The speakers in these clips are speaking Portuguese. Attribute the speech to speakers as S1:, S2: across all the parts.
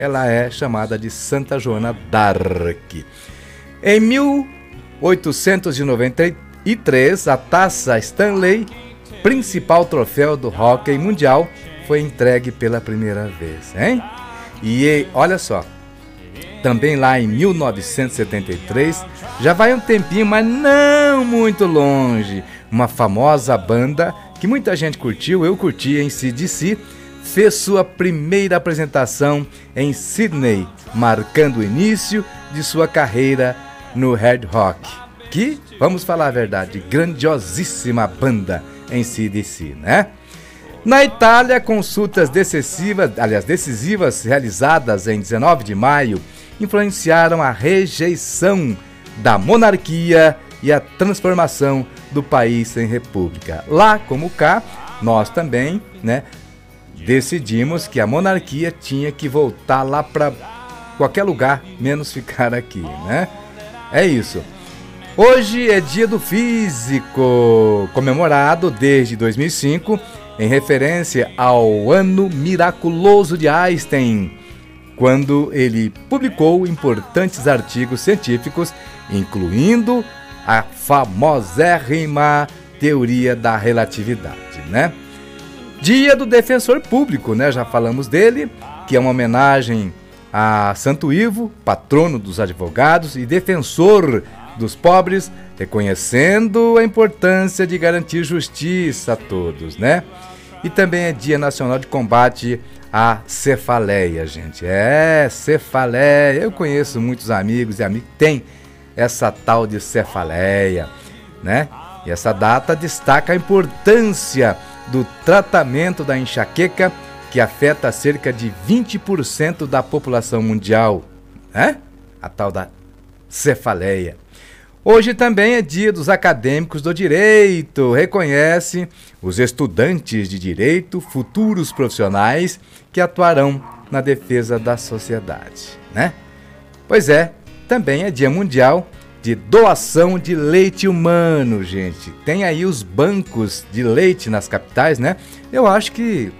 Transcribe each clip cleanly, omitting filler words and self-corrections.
S1: ela é chamada de Santa Joana d'Arc. Em 1893, a Taça Stanley, principal troféu do hóquei mundial, foi entregue pela primeira vez, hein? E olha só, também lá em 1973, já vai um tempinho, mas não muito longe, uma famosa banda que muita gente curtiu, eu curti, em AC/DC, fez sua primeira apresentação em Sydney, marcando o início de sua carreira no hard rock, que, vamos falar a verdade, grandiosíssima banda em AC/DC, né? Na Itália, consultas decisivas realizadas em 19 de maio influenciaram a rejeição da monarquia e a transformação do país em república. Lá como cá, nós também, né, decidimos que a monarquia tinha que voltar lá para qualquer lugar, menos ficar aqui, né? É isso. Hoje é Dia do Físico, comemorado desde 2005, em referência ao ano miraculoso de Einstein, quando ele publicou importantes artigos científicos, incluindo a famosérrima teoria da relatividade, né? Dia do Defensor Público, né? Já falamos dele, que é uma homenagem a Santo Ivo, patrono dos advogados e defensor dos pobres, reconhecendo a importância de garantir justiça a todos, né? E também é Dia Nacional de Combate à Cefaleia, gente. Cefaleia. Eu conheço muitos amigos e amigas que têm essa tal de cefaleia, né? E essa data destaca a importância do tratamento da enxaqueca, que afeta cerca de 20% da população mundial, né? A tal da cefaleia. Hoje também é Dia dos Acadêmicos do Direito. Reconhece os estudantes de direito, futuros profissionais que atuarão na defesa da sociedade, né? Pois é, também é Dia Mundial de Doação de Leite Humano, gente. Tem aí os bancos de leite nas capitais, né? Eu acho que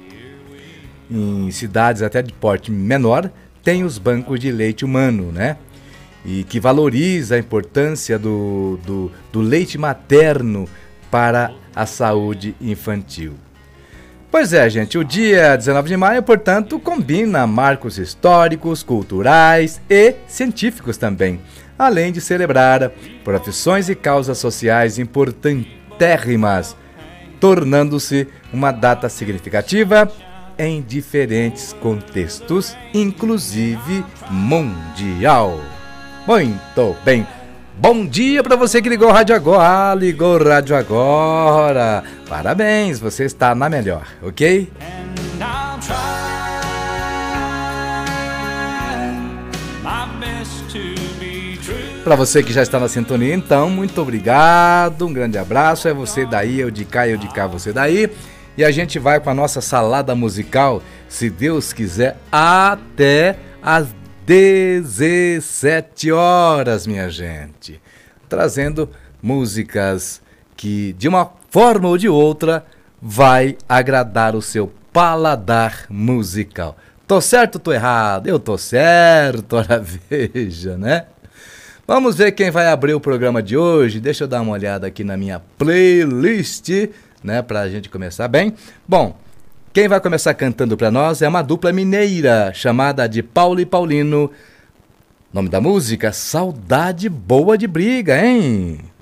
S1: em cidades até de porte menor tem os bancos de leite humano, né? E que valoriza a importância do leite materno para a saúde infantil. Pois é, gente, o dia 19 de maio, portanto, combina marcos históricos, culturais e científicos também, além de celebrar profissões e causas sociais importantérrimas, tornando-se uma data significativa em diferentes contextos, inclusive mundial. Muito bem. Bom dia para você que ligou o rádio agora. Ligou o rádio agora. Parabéns, você está na melhor, ok? Para você que já está na sintonia, então, muito obrigado. Um grande abraço. É você daí, eu de cá, você daí. E a gente vai com a nossa salada musical, se Deus quiser, até as 17 horas, minha gente, trazendo músicas que, de uma forma ou de outra, vai agradar o seu paladar musical. Tô certo ou tô errado? Eu tô certo, ora veja, né? Vamos ver quem vai abrir o programa de hoje. Deixa eu dar uma olhada aqui na minha playlist, né, pra gente começar bem. Bom, quem vai começar cantando para nós é uma dupla mineira chamada de Paulo e Paulino. Nome da música, Saudade Boa de Briga, hein?